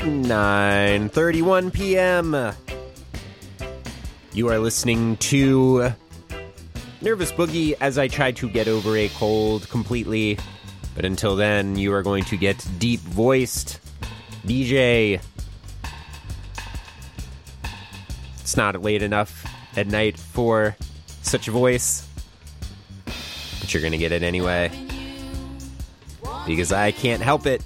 9:31 p.m. You are listening to Nervous Boogie as I try to get over a cold completely. But until then, you are going to get deep-voiced DJ. It's not late enough at night for such a voice, but you're going to get it anyway. Because I can't help it.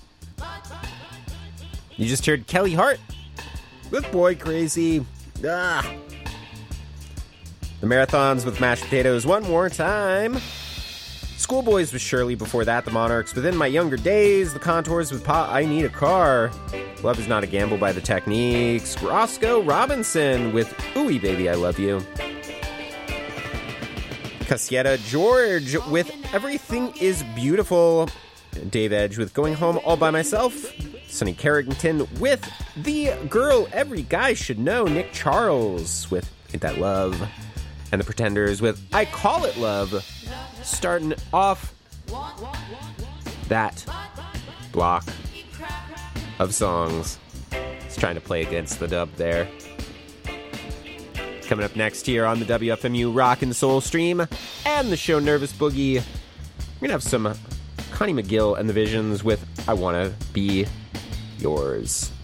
You just heard Kelly Hart with Boy Crazy. The Marathons with Mashed Potatoes one more time. Schoolboys with Shirley before that. The Monarchs Within My Younger Days. The Contours with Pa I Need a Car. Love Is Not a Gamble by The Techniques. Roscoe Robinson with Ooey Baby I Love You. Cassietta George with Everything Is Beautiful. Dave Edge with Going Home All By Myself. Sonny Carrington with The Girl Every Guy Should Know. Nick Charles with Ain't That Love. And The Pretenders with I Call It Love. Starting off that block of songs. Just trying to play against the dub there. Coming up next here on the WFMU Rock and Soul stream and the show Nervous Boogie, we're going to have some Connie McGill and the Visions with I Wanna Be Yours.